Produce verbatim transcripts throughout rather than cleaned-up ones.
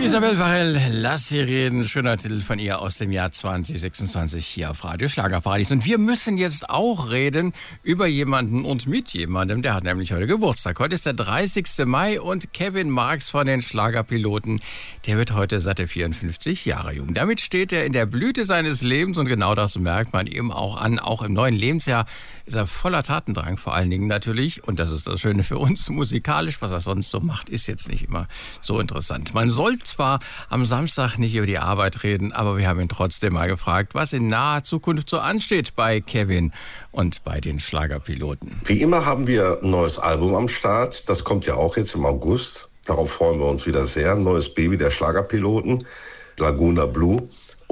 Isabel Varell, lass sie reden. Schöner Titel von ihr aus dem Jahr zwanzig sechsundzwanzig hier auf Radio Schlagerparadies. Und wir müssen jetzt auch reden über jemanden und mit jemandem, der hat nämlich heute Geburtstag. Heute ist der dreißigste Mai und Kevin Marx von den Schlagerpiloten, der wird heute satte vierundfünfzig Jahre jung. Damit steht er in der Blüte seines Lebens und genau das merkt man ihm auch an. Auch im neuen Lebensjahr ist er voller Tatendrang, vor allen Dingen natürlich. Und das ist das Schöne für uns, musikalisch, was er sonst so macht, ist jetzt nicht immer so interessant. Man soll zwar am Samstag nicht über die Arbeit reden, aber wir haben ihn trotzdem mal gefragt, was in naher Zukunft so ansteht bei Kevin und bei den Schlagerpiloten. Wie immer haben wir ein neues Album am Start. Das kommt ja auch jetzt im August. Darauf freuen wir uns wieder sehr. Ein neues Baby der Schlagerpiloten, Laguna Blue.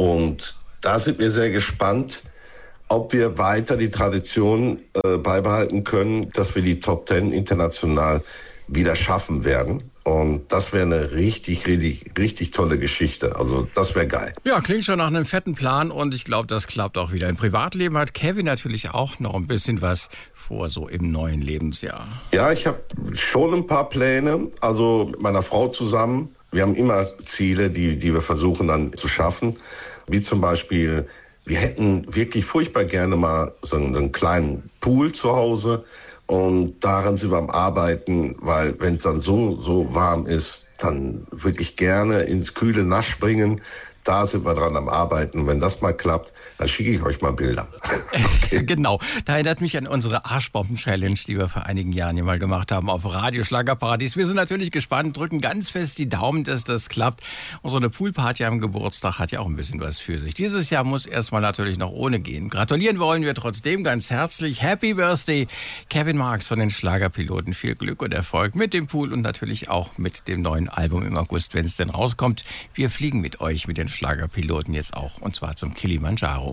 Und da sind wir sehr gespannt, ob wir weiter die Tradition äh, beibehalten können, dass wir die Top Ten international wieder schaffen werden. Und das wäre eine richtig, richtig, richtig tolle Geschichte. Also das wäre geil. Ja, klingt schon nach einem fetten Plan und ich glaube, das klappt auch wieder. Im Privatleben hat Kevin natürlich auch noch ein bisschen was vor, so im neuen Lebensjahr. Ja, ich habe schon ein paar Pläne, also mit meiner Frau zusammen. Wir haben immer Ziele, die, die wir versuchen dann zu schaffen. Wie zum Beispiel, wir hätten wirklich furchtbar gerne mal so einen kleinen Pool zu Hause. Und daran sind wir am Arbeiten, weil wenn es dann so so warm ist, dann würde ich gerne ins kühle Nass springen. Da sind wir dran am Arbeiten. Wenn das mal klappt, dann schicke ich euch mal Bilder. Okay. Genau. Da erinnert mich an unsere Arschbomben-Challenge, die wir vor einigen Jahren hier mal gemacht haben auf Radio Schlagerparadies. Wir sind natürlich gespannt, drücken ganz fest die Daumen, dass das klappt. Und so eine Poolparty am Geburtstag hat ja auch ein bisschen was für sich. Dieses Jahr muss erstmal natürlich noch ohne gehen. Gratulieren wollen wir trotzdem ganz herzlich. Happy Birthday, Kevin Marx von den Schlagerpiloten. Viel Glück und Erfolg mit dem Pool und natürlich auch mit dem neuen Album im August, wenn es denn rauskommt. Wir fliegen mit euch, mit den Schlagerpiloten jetzt auch, und zwar zum Kilimanjaro.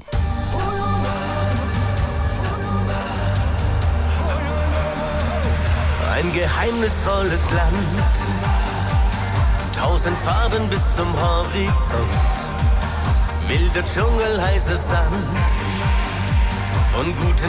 Ein geheimnisvolles Land, tausend Farben bis zum Horizont, wilder Dschungel, heißes Sand, von guten